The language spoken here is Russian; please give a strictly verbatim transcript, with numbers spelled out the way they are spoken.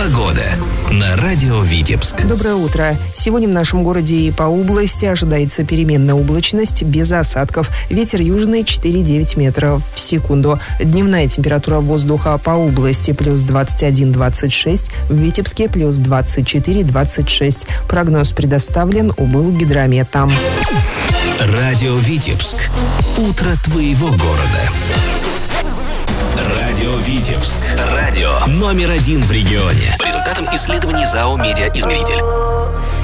Погода на радио Витебск. Доброе утро. Сегодня в нашем городе и по области ожидается переменная облачность без осадков. Ветер южный четыре-девять метров в секунду. Дневная температура воздуха по области плюс двадцать один - двадцать шесть, в Витебске плюс двадцать четыре - двадцать шесть. Прогноз предоставлен Облгидрометом. Радио Витебск. Утро твоего города. Радио Витебск. Радио номер один в регионе. По результатам исследований ЗАО «Медиаизмеритель».